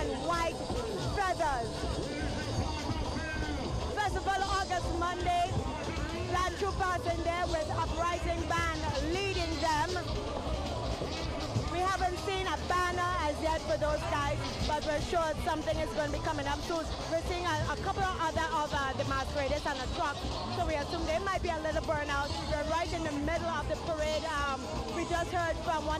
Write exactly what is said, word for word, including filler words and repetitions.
and white feathers. Festival August Monday, Land Troopers in there with Uprising Band leading them. We haven't seen a banner as yet for those guys, but we're sure something is going to be coming up soon. We're seeing a, a couple of other of uh, the masqueraders on a truck, so we assume they might be a little burnout. We're right in the middle of the parade. Um, we just heard from one